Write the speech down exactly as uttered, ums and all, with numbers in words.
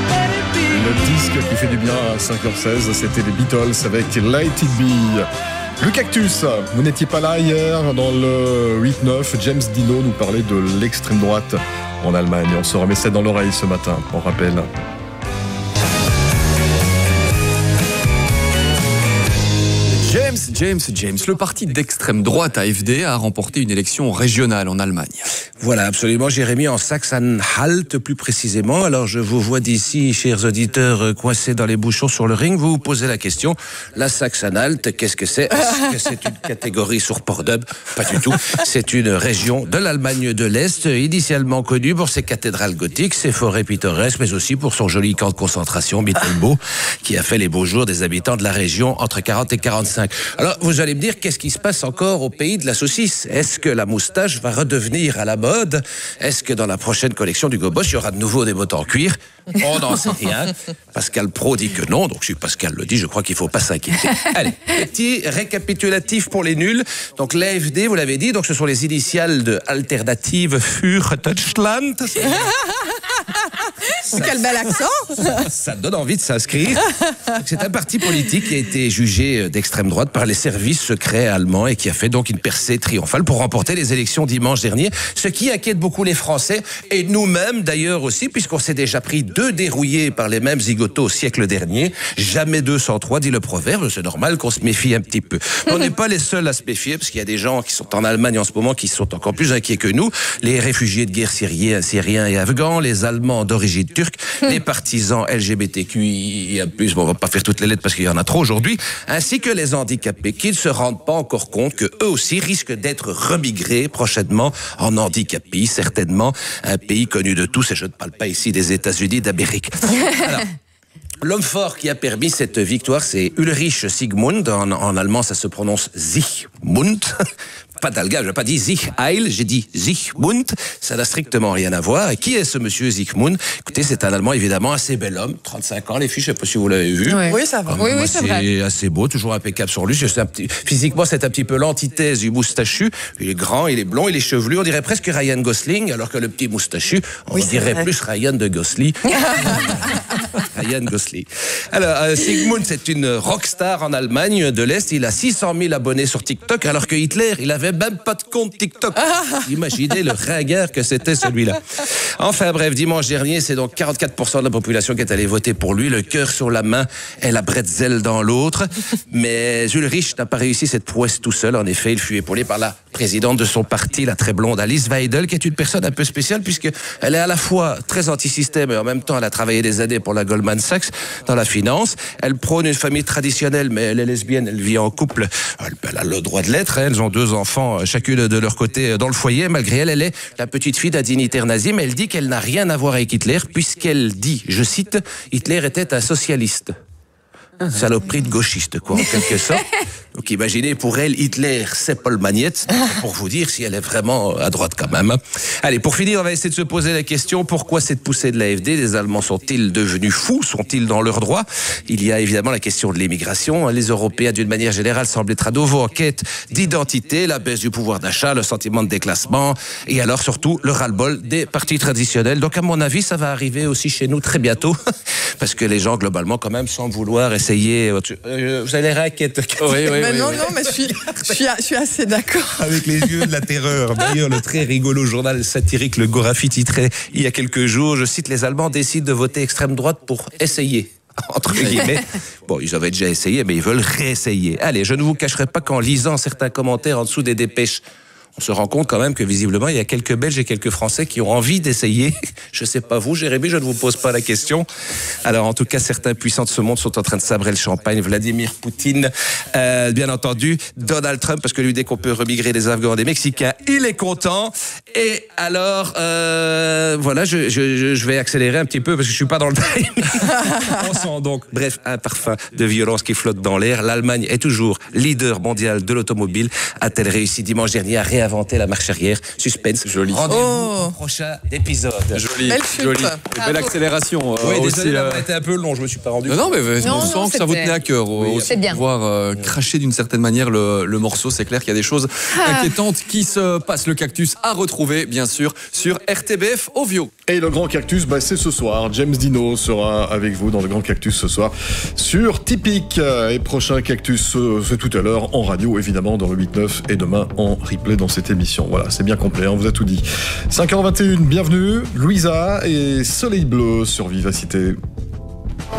Le disque qui fait du bien à cinq heures seize, c'était les Beatles avec Let It Be. Le Cactus, vous n'étiez pas là hier dans le huit neuf. James Dino nous parlait de l'extrême droite en Allemagne. On se remet ça dans l'oreille ce matin, on rappelle. James, James, James, le parti d'extrême droite A F D a remporté une élection régionale en Allemagne. Voilà, absolument, Jérémy, en Saxe-Anhalt plus précisément. Alors je vous vois d'ici, chers auditeurs, coincés dans les bouchons sur le ring, vous vous posez la question, la Saxe-Anhalt, qu'est-ce que c'est? Est-ce que c'est une catégorie sur Pornhub? Pas du tout, c'est une région de l'Allemagne de l'Est, initialement connue pour ses cathédrales gothiques, ses forêts pittoresques, mais aussi pour son joli camp de concentration, Mittelbau, qui a fait les beaux jours des habitants de la région entre quarante et quarante-cinq. Alors, vous allez me dire, qu'est-ce qui se passe encore au pays de la saucisse? Est-ce que la moustache va redevenir à la mode? Est-ce que dans la prochaine collection du Gobos, il y aura de nouveau des bottes en cuir? On n'en sait rien. Pascal Pro dit que non, donc si Pascal le dit, je crois qu'il ne faut pas s'inquiéter. Allez, petit récapitulatif pour les nuls. Donc l'A F D, vous l'avez dit, donc ce sont les initiales de Alternative für Deutschland. Ça, quel bel accent! Ça donne envie de s'inscrire. C'est un parti politique qui a été jugé d'extrême droite par les services secrets allemands et qui a fait donc une percée triomphale pour remporter les élections dimanche dernier, ce qui inquiète beaucoup les Français et nous-mêmes d'ailleurs aussi, puisqu'on s'est déjà pris deux dérouillés par les mêmes zigotos au siècle dernier. Jamais deux sans trois, dit le proverbe. C'est normal qu'on se méfie un petit peu. On n'est pas les seuls à se méfier, parce qu'il y a des gens qui sont en Allemagne en ce moment qui sont encore plus inquiets que nous. Les réfugiés de guerre syriens, syriens et afghans, les Allemands d'origine turque, les partisans L G B T Q I A plus, bon, on va pas faire toutes les lettres parce qu'il y en a trop aujourd'hui, ainsi que les handicapés qui ne se rendent pas encore compte que eux aussi risquent d'être remigrés prochainement en handicapés, certainement un pays connu de tous, et je ne parle pas ici des États-Unis d'Amérique. Alors, l'homme fort qui a permis cette victoire, c'est Ulrich Sigmund. En, en allemand, ça se prononce Sigmund. Pas d'alga, je n'ai pas dit Sich Heil, j'ai dit Sigmund. Ça n'a strictement rien à voir. Et qui est ce monsieur Sigmund? Écoutez, c'est un Allemand évidemment assez bel homme, trente-cinq ans, les filles, je ne sais pas si vous l'avez vu. Oui, oui ça va. Enfin, oui, moi, oui, c'est vrai. C'est assez beau, toujours impeccable sur lui. C'est un petit, physiquement, c'est un petit peu l'antithèse du moustachu. Il est grand, il est blond, il est chevelu. On dirait presque Ryan Gosling, alors que le petit moustachu, on oui, dirait vrai. plus Ryan de Gosling. Ryan Gosling. Alors, euh, Sigmund, c'est une rockstar en Allemagne de l'Est. Il a six cent mille abonnés sur TikTok, alors que Hitler, il avait même pas de compte TikTok. Imaginez le ringard que c'était celui-là. Enfin bref, dimanche dernier, c'est donc quarante-quatre pour cent de la population qui est allée voter pour lui, le cœur sur la main et la bretzel dans l'autre. Mais Ulrich n'a pas réussi cette prouesse tout seul. En effet, il fut épaulé par la présidente de son parti, la très blonde Alice Weidel, qui est une personne un peu spéciale puisqu'elle est à la fois très anti-système et en même temps elle a travaillé des années pour la Goldman Sachs dans la finance. Elle prône une famille traditionnelle, mais elle est lesbienne, elle vit en couple. Elle, elle a le droit de l'être. Hein. Elles ont deux enfants, chacune de leur côté dans le foyer. Malgré elle, elle est la petite fille d'un dignitaire nazi, mais elle dit qu'elle n'a rien à voir avec Hitler puisqu'elle dit, je cite, Hitler était un socialiste. Saloperie de gauchiste, quoi, en quelque sorte. Donc imaginez, pour elle, Hitler, c'est Paul Magnette, pour vous dire si elle est vraiment à droite quand même. Allez, pour finir, on va essayer de se poser la question, pourquoi cette poussée de l'A F D? Les Allemands sont-ils devenus fous? Sont-ils dans leurs droits? Il y a évidemment la question de l'immigration. Les Européens, d'une manière générale, semblent être à nouveau en quête d'identité, la baisse du pouvoir d'achat, le sentiment de déclassement, et alors surtout le ras-le-bol des partis traditionnels. Donc à mon avis, ça va arriver aussi chez nous très bientôt, parce que les gens, globalement, quand même, semblent vouloir essayer... Euh, vous avez les raquettes. Oui, oui, mais oui, non, oui. non, mais je suis, je suis, je suis assez d'accord. Avec les yeux de la terreur. D'ailleurs, le très rigolo journal satirique Le Gorafi titrait il y a quelques jours, je cite, les Allemands décident de voter extrême droite pour essayer. Entre guillemets. Bon, ils avaient déjà essayé, mais ils veulent réessayer. Allez, je ne vous cacherai pas qu'en lisant certains commentaires en dessous des dépêches, on se rend compte quand même que visiblement, il y a quelques Belges et quelques Français qui ont envie d'essayer. Je ne sais pas vous, Jérémy, je ne vous pose pas la question. Alors, en tout cas, certains puissants de ce monde sont en train de sabrer le champagne. Vladimir Poutine, euh, bien entendu, Donald Trump, parce que lui, dès qu'on peut remigrer des Afghans, des Mexicains, il est content. Et alors, euh, voilà, je, je, je vais accélérer un petit peu parce que je suis pas dans le timing. On sent donc, bref, un parfum de violence qui flotte dans l'air. L'Allemagne est toujours leader mondial de l'automobile. A-t-elle réussi dimanche dernier à réaliser réinventer la marche arrière. Suspense. Joli. Rendez-vous Oh. au prochain épisode. Joli, Belle chute. joli. Et belle accélération. euh, Oui, aussi, désolé, euh, ça a été un peu long, je me suis pas rendu Non, non, mais Non, on non, sent que ça vous c'était- tenait à cœur. euh, Oui, aussi c'est de bien. pouvoir euh, cracher d'une certaine manière le, le morceau. C'est clair qu'il y a des choses inquiétantes qui se passent. Le Cactus à retrouver, bien sûr, sur R T B F Ovio. Et le Grand Cactus, bah, c'est ce soir. James Dino sera avec vous dans le Grand Cactus ce soir sur Typique. Et prochain Cactus, euh, c'est tout à l'heure en radio, évidemment, dans le huit neuf et demain en replay dans cette émission. Voilà, c'est bien complet, on vous a tout dit. cinq heures vingt et un, bienvenue. Louisa et Soleil Bleu sur Vivacité.